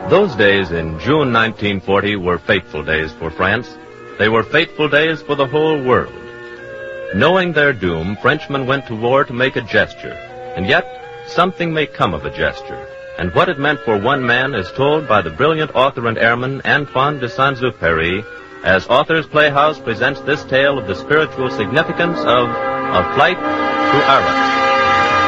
Those days in June 1940 were fateful days for France. They were fateful days for the whole world. Knowing their doom, Frenchmen went to war to make a gesture. And yet, something may come of a gesture. And what it meant for one man is told by the brilliant author and airman Antoine de Saint-Exupéry as Authors Playhouse presents this tale of the spiritual significance of A Flight to Arras.